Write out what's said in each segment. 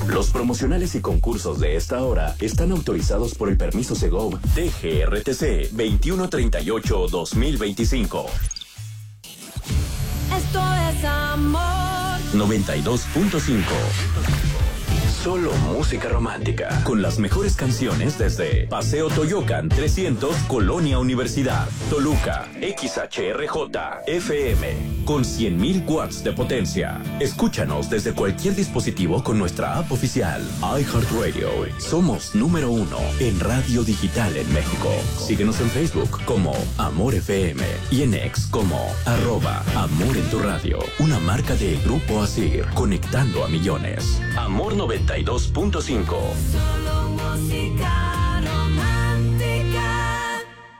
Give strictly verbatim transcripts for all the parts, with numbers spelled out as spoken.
Los promocionales y concursos de esta hora están autorizados por el permiso Segov T G R T C veintiuno treinta y ocho guión dos mil veinticinco. Esto es amor. noventa y dos punto cinco. Solo música romántica, con las mejores canciones desde Paseo Toyocan trescientos, Colonia Universidad, Toluca, X H R J, F M, con cien mil watts de potencia. Escúchanos desde cualquier dispositivo con nuestra app oficial, iHeartRadio. Somos número uno en radio digital en México. Síguenos en Facebook como Amor F M y en X como arroba Amor en tu Radio, una marca de Grupo Asir, conectando a millones. Amor noventa y dos punto cinco. Solo música romántica.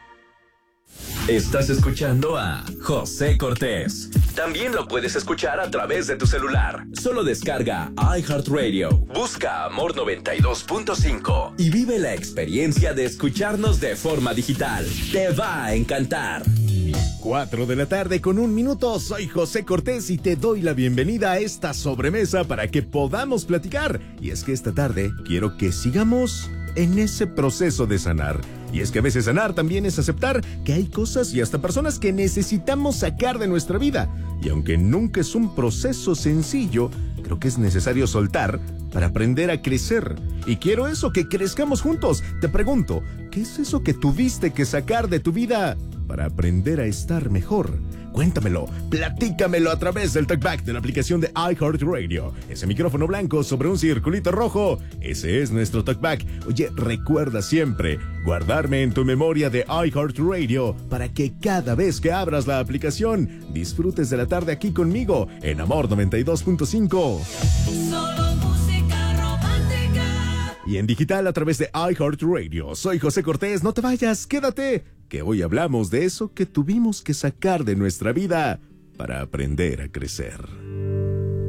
Estás escuchando a José Cortés. También lo puedes escuchar a través de tu celular. Solo descarga iHeartRadio, busca Amor noventa y dos punto cinco y vive la experiencia de escucharnos de forma digital. Te va a encantar. Cuatro de la tarde con un minuto, soy José Cortés y te doy la bienvenida a esta sobremesa para que podamos platicar. Y es que esta tarde quiero que sigamos en ese proceso de sanar. Y es que a veces sanar también es aceptar que hay cosas y hasta personas que necesitamos sacar de nuestra vida. Y aunque nunca es un proceso sencillo, creo que es necesario soltar para aprender a crecer. Y quiero eso, que crezcamos juntos. Te pregunto, ¿qué es eso que tuviste que sacar de tu vida para aprender a estar mejor? Cuéntamelo, platícamelo a través del talkback de la aplicación de iHeartRadio. Ese micrófono blanco sobre un circulito rojo, ese es nuestro talkback. Oye, recuerda siempre guardarme en tu memoria de iHeartRadio para que cada vez que abras la aplicación disfrutes de la tarde aquí conmigo en Amor noventa y dos punto cinco. Solo música romántica. Y en digital a través de iHeartRadio. Soy José Cortés, no te vayas, quédate, que hoy hablamos de eso que tuvimos que sacar de nuestra vida para aprender a crecer.